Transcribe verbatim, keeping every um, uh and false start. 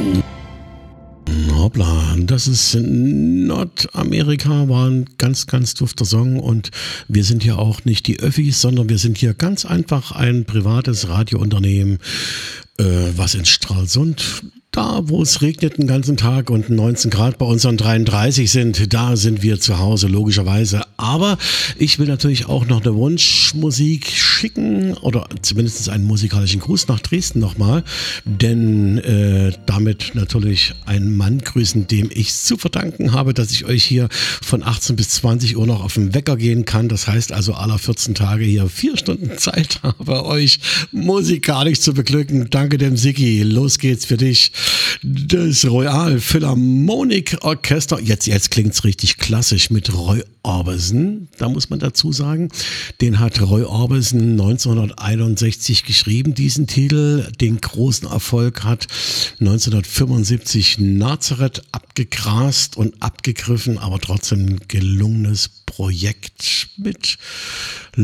Hoppla, das ist Nordamerika, war ein ganz, ganz dufter Song und wir sind hier auch nicht die Öffis, sondern wir sind hier ganz einfach ein privates Radiounternehmen, äh, was in Stralsund, da wo es regnet den ganzen Tag und neunzehn Grad bei unseren dreiunddreißig sind, da sind wir zu Hause, logischerweise. Aber ich will natürlich auch noch eine Wunschmusik schicken oder zumindest einen musikalischen Gruß nach Dresden nochmal, denn äh, damit natürlich einen Mann grüßen, dem ich zu verdanken habe, dass ich euch hier von achtzehn bis zwanzig Uhr noch auf den Wecker gehen kann. Das heißt also aller vierzehn Tage hier vier Stunden Zeit habe, euch musikalisch zu beglücken. Danke dem Sigi. Los geht's für dich. Das Royal Philharmonic Orchester. Jetzt, jetzt klingt's richtig klassisch mit Roy Orbison. Da muss man dazu sagen, den hat Roy Orbison neunzehnhunderteinundsechzig geschrieben, diesen Titel. Den großen Erfolg hat neunzehnhundertfünfundsiebzig Nazareth abgegrast und abgegriffen, aber trotzdem ein gelungenes Projekt mit